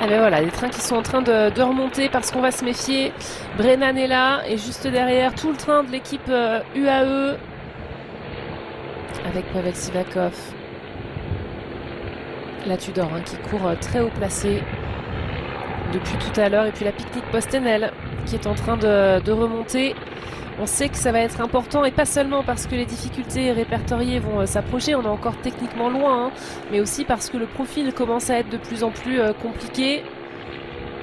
Ah ben voilà, les trains qui sont en train de remonter parce qu'on va se méfier. Brennan est là et juste derrière tout le train de l'équipe UAE avec Pavel Sivakov. La Tudor qui court très haut placé depuis tout à l'heure. Et puis la Picnic Postenel qui est en train de remonter. On sait que ça va être important et pas seulement parce que les difficultés répertoriées vont s'approcher, on est encore techniquement loin, hein, mais aussi parce que le profil commence à être de plus en plus compliqué.